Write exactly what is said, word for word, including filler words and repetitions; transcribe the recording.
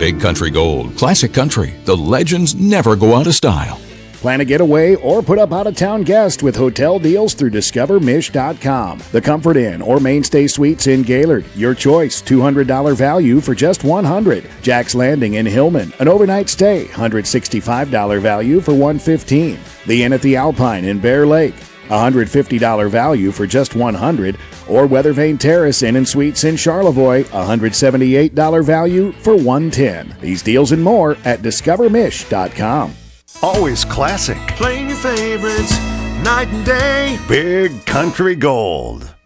Big Country Gold. Classic country. The legends never go out of style. Plan a getaway or put up out-of-town guest with hotel deals through discover mish dot com. The Comfort Inn or Mainstay Suites in Gaylord. Your choice. two hundred dollars value for just one hundred dollars. Jack's Landing in Hillman. An overnight stay. one hundred sixty-five dollars value for one hundred fifteen dollars. The Inn at the Alpine in Bear Lake. one hundred fifty dollars value for just one hundred dollars. Or Weathervane Terrace Inn and Suites in Charlevoix. one hundred seventy-eight dollars value for one hundred ten dollars. These deals and more at discover mish dot com. Always classic. Playing your favorites night and day. Big Country Gold.